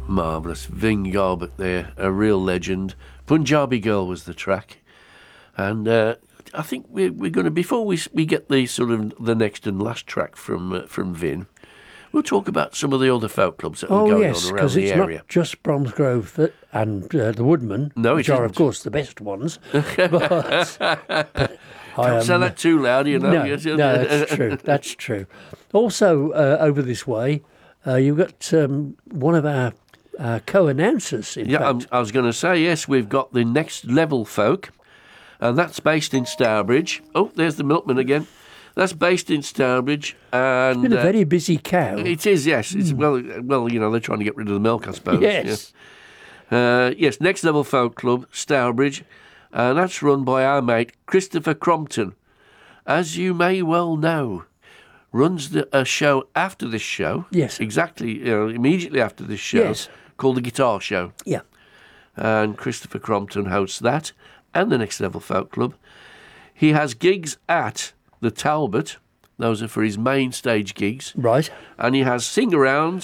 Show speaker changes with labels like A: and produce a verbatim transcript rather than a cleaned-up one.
A: Marvellous. Ving Garbutt there, a real legend. Punjabi Girl was the track. And uh, I think we're, we're going to, before we we get the sort of the next and last track from uh, from Vin, we'll talk about some of the other folk clubs that
B: oh,
A: are going
B: yes,
A: on around
B: because
A: the
B: it's
A: area.
B: not just Bromsgrove that, and uh, the Woodman,
A: No,
B: which
A: it
B: are,
A: isn't.
B: of course, the best ones. but, but
A: Don't say that too loud, you know.
B: No, no, that's true. That's true. Also, uh, over this way, uh, you've got um, one of our uh, co-announcers, in
A: Yeah, I'm,
B: fact.
A: I was going to say, yes, we've got the Next Level Folk, and that's based in Stourbridge. Oh, there's the milkman again. That's based in Stourbridge. And,
B: It's been a
A: uh,
B: very busy cow.
A: It is, yes. It's, well, well, you know, they're trying to get rid of the milk, I suppose.
B: Yes.
A: Yeah. Uh, yes, Next Level Folk Club, Stourbridge, and that's run by our mate, Christopher Crompton. As you may well know, runs the, a show after this show.
B: Yes.
A: Exactly, you know, immediately after this show.
B: Yes.
A: Called The Guitar Show.
B: Yeah.
A: And Christopher Crompton hosts that and the Next Level Folk Club. He has gigs at the Talbot. Those are for his main stage gigs.
B: Right.
A: And he has sing-arounds